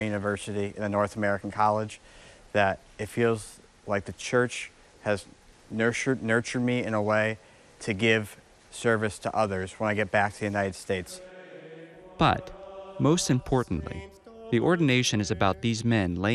University in a North American college, that it feels like the church has nurtured me in a way to give service to others when I get back to the United States. But, most importantly, the ordination is about these men laying